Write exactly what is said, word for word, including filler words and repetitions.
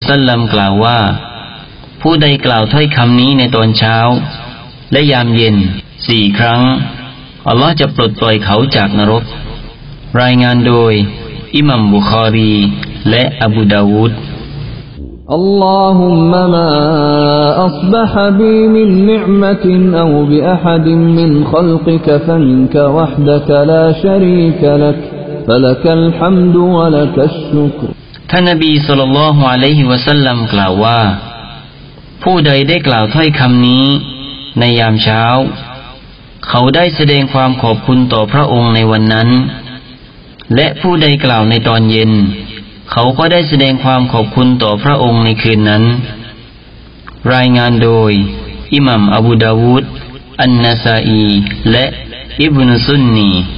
ซัลลัมกล่าวว่าผู้ใดกล่าวถ้อยคำนี้ในตอนเช้าและยามเย็นสี่ครั้งอัลลอฮ์จะปลดปล่อยเขาจากนรกรายงานโดยอิหมัมบุคอรีและอบูดาวูด اللهم ما أصبح بي من نعمة أو بأحد من خلقك فمنك وحدك لا شريك لك فلك الحمد ولك الشكر ท่านนบีศ็อลลัลลอฮุอะลัยฮิวะซัลลัมกล่าวว่าผู้ใดได้กล่าวถ้อยคำนี้ในยามเช้าเขาได้แสดงความขอบคุณต่อพระองค์ในวันนั้นและผู้ใดกล่าวในตอนเย็นเขาก็ได้แสดงความขอบคุณต่อพระองค์ในคืนนั้นรายงานโดยอิหมัมอบูดาวูดอันนาซาอีและอิบนุซุนนี